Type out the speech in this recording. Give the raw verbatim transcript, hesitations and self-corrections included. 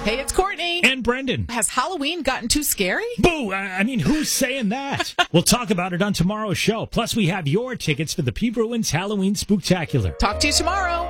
Hey, it's Courtney. And Brendan. Has Halloween gotten too scary? Boo! I mean, who's saying that? We'll talk about it on tomorrow's show. Plus, we have your tickets for the P. Bruins Halloween Spooktacular. Talk to you tomorrow.